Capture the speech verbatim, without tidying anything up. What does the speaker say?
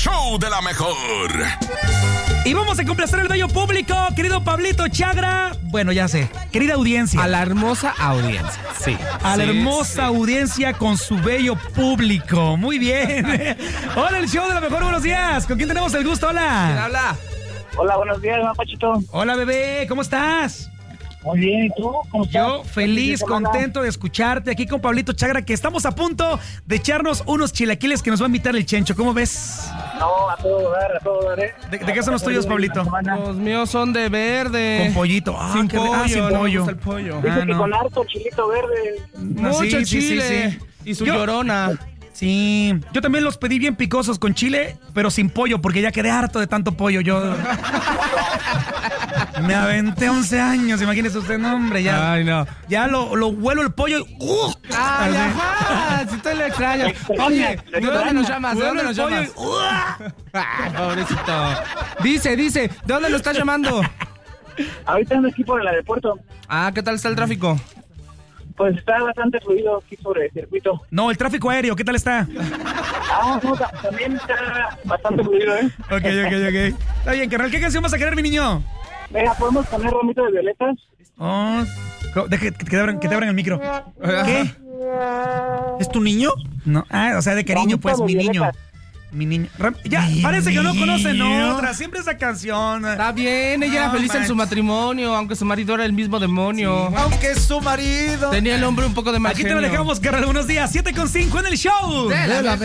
show de la mejor. Y vamos a complacer al bello público, querido Pablito Chagra. Bueno, ya sé, querida audiencia. A la hermosa audiencia, sí. A la sí, hermosa sí. audiencia con su bello público. Muy bien. Hola, el show de la mejor, buenos días. ¿Con quién tenemos el gusto? ¿Quién Hola. habla? Hola, buenos días, Mapachito. Hola, bebé, ¿cómo estás? Muy bien, ¿y tú? ¿Cómo estás? Yo feliz, contento de escucharte aquí con Pablito Chagra, que estamos a punto de echarnos unos chilaquiles que nos va a invitar el Chencho. ¿Cómo ves? No, a todo dar, a todo dar, ¿eh? ¿De, de qué son los tuyos, Pablito? Los míos son de verde. Con pollito. Ah, sin qué- pollo, ah, sin no me pollo. gusta el pollo. Dice Ah, que no. con harto chilito verde. No, sí, Mucho sí, sí, chile. sí. Y su Yo- llorona. Sí, yo también los pedí bien picosos con chile, pero sin pollo, porque ya quedé harto de tanto pollo. Yo me aventé once años, imagínese usted, no, hombre, ya. Ay, no. Ya lo, lo huelo el pollo y... ¡uh! Ay, Así. ajá, si te lo extraño. extraña, Oye, lo ¿de dónde extraña. nos llamas? ¿De Huelo dónde el nos pollo llamas? y... ¡uh! Ay, pobrecito. Dice, dice, ¿de dónde lo estás llamando? Ahorita ando aquí por el aeropuerto. Ah, ¿qué tal está el tráfico? Pues está bastante fluido aquí sobre el circuito. No, el tráfico aéreo, ¿qué tal está? Ah, no, ta- también está bastante fluido, ¿eh? Ok, ok, ok. Está bien, carnal, ¿qué canción vas a querer, mi niño? Venga, ¿podemos poner Ramito de Violetas? Oh, co- deja que te abran, que te abran el micro. ¿Qué? ¿Es tu niño? No, ah, o sea, de cariño, pues, Ramito de mi niño. violetas. Mi niño. Ram- ya, parece que no conocen otra. Siempre esa canción. Está bien, ella era No feliz en su manches. matrimonio, aunque su marido era el mismo demonio. Aunque su marido Tenía el hombre un poco de mal Aquí te lo genio. dejamos, carnal. Buenos días. siete con cinco en el show. De la